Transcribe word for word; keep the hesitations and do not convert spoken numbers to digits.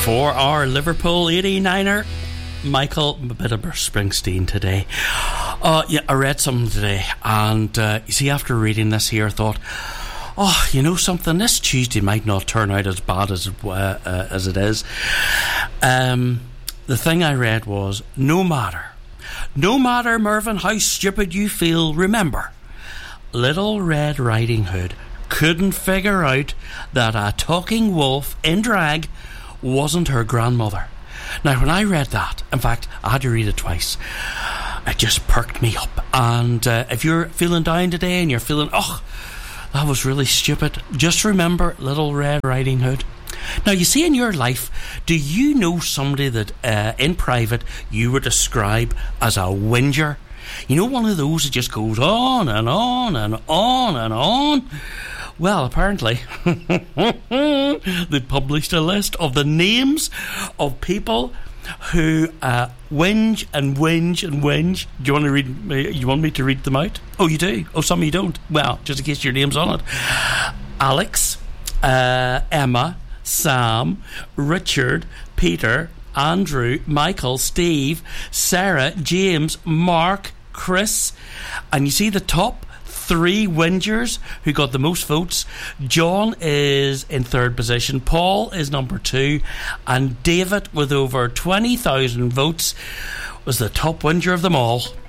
For our Liverpool eighty-niner, Michael Springsteen today. Uh, yeah, I read something today, and uh, you see, after reading this here, I thought, oh, you know something, this Tuesday might not turn out as bad as, uh, uh, as it is. Um, the thing I read was, no matter, no matter, Mervyn, how stupid you feel, remember, Little Red Riding Hood couldn't figure out that a talking wolf in drag wasn't her grandmother. Now, when I read that, in fact, I had to read it twice, it just perked me up. And uh, if you're feeling down today and you're feeling, oh, that was really stupid, just remember Little Red Riding Hood. Now, you see, in your life, do you know somebody that uh, in private you would describe as a whinger? You know, one of those that just goes on and on and on and on? Well, apparently, they published a list of the names of people who uh, whinge and whinge and whinge. Do you want to read? You want me to read them out? Oh, you do? Oh, some of you don't. Well, just in case your name's on it. Alex, uh, Emma, Sam, Richard, Peter, Andrew, Michael, Steve, Sarah, James, Mark, Chris. And you see the top three whingers who got the most votes. John is in third position, Paul is number two, and David, with over twenty thousand votes, was the top whinger of them all.